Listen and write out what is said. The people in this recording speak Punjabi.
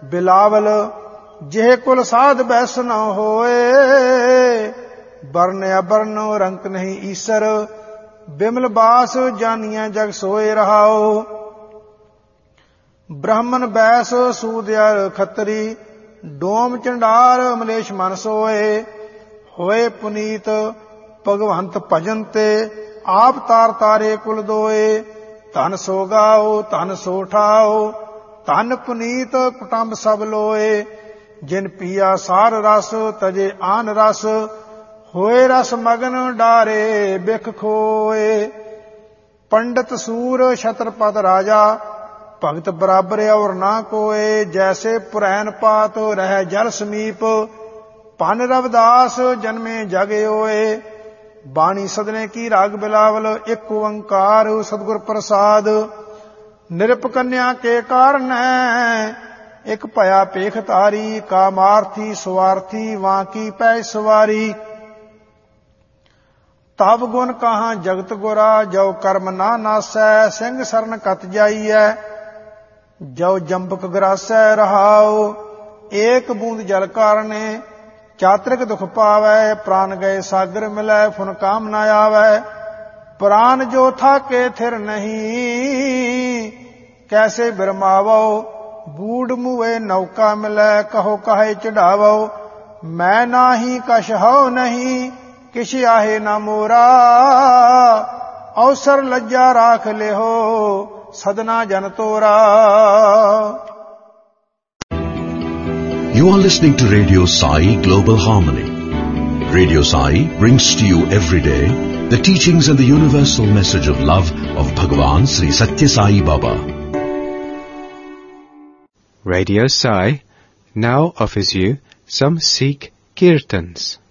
ਬਿਲਾਵਲ ਜਿਹ ਕੁਲ ਸਾਧ ਬੈਸ ਨ ਹੋਏ, ਬਰਨ ਅਬਰਨ ਰੰਕ ਨਹੀਂ ਈਸਰ, ਬਿਮਲ ਬਾਸ ਜਾਨੀਐ ਜਗ ਸੋਏ ਰਹਾਓ। ਬ੍ਰਾਹਮਣ ਬੈਸ ਸੂਦਿਆਰ ਖੱਤਰੀ, ਡੋਮ ਚੰਡਾਲ ਮਲੇਸ਼ ਮਨ ਸੋਏ, ਹੋਏ ਪੁਨੀਤ ਭਗਵੰਤ ਭਜਨ ਤੇ, ਆਪ ਤਾਰ ਤਾਰੇ ਕੁਲ ਦੋਏ। ਧਨ ਸੋ ਗਾਓ ਧਨ ਸੋ ਠਾਓ, ਧਨ ਪੁਨੀਤ ਕੁਟੰਬ ਸਭ ਲੋਏ, ਜਿਨ ਪੀਆ ਸਾਰ ਰਸ ਤਜੇ ਆਨ ਰਸ, ਹੋਏ ਰਸ ਮਗਨ ਡਾਰੇ ਬਿਖ ਖੋਏ। ਪੰਡਤ ਸੂਰ ਛਤਰਪਤ ਰਾਜਾ, ਭਗਤ ਬਰਾਬਰ ਔਰ ਨਾ ਕੋਏ, ਜੈਸੇ ਪੁਰੈਨ ਪਾਤ ਰਹਿ ਜਲ ਸਮੀਪ, ਭਨ ਰਵਿਦਾਸ ਜਨਮੇ ਜਗ ਓਏ। ਬਾਣੀ ਸਦਨੇ ਕੀ ਰਾਗ ਬਿਲਾਵਲ, ਇੱਕ ਓੰਕਾਰ ਸਤਿਗੁਰ ਪ੍ਰਸਾਦ। ਨਿਰਪ ਕੰਨਿਆ ਕੇ ਕਾਰਨ ਇੱਕ ਭਇਆ ਪੇਖ ਤਾਰੀ, ਕਾਮਾਰਥੀ ਸੁਆਰਥੀ ਵਾਂ ਕੀ ਪੈ ਸਵਾਰੀ। ਤਬ ਗੁਣ ਕਹਾਂ ਜਗਤ ਗੁਰਾ, ਜੋ ਕਰਮ ਨਾ ਨਾਸੈ, ਸਿੰਘ ਸਰਨ ਕਤ ਜਾਈਐ, ਜੋ ਜੰਬਕ ਗਰਾਸੈ ਰਹਾਉ। ਏਕ ਬੂੰਦ ਜਲ ਕਾਰਣੇ ਚਾਤਰਿਕ ਦੁਖ ਪਾਵੈ, ਪ੍ਰਾਨ ਗਏ ਸਾਗਰ ਮਿਲੈ ਫੁਨ ਕਾਮ ਨਾ ਆਵੈ। ਪ੍ਰਾਨ ਜੋ ਥਾਕੇ ਥਿਰ ਨਹੀਂ, ਕੈਸੇ ਬਿਰਮਾਵੋ, ਬੂੜ ਮੂਏ ਨੌਕਾ ਮਿਲੈ, ਕਹੋ ਕਾਹੇ ਚੜਾਵੋ। ਮੈਂ ਨਾਹੀ ਕਛ ਹਉ ਨਹੀਂ, ਕਿਛ ਆਹੇ ਨਾ ਮੋਰਾ, ਅਵਸਰ ਲੱਜਾ ਰਾਖ ਲਿਹੋ, ਸਦਨਾ ਜਨ ਤੋਰਾ। You are listening to Radio Sai Global Harmony. Radio Sai brings to you every day the teachings and the universal message of love of Bhagavan Sri Satya Sai Baba. Radio Sai now offers you some Sikh Kirtans.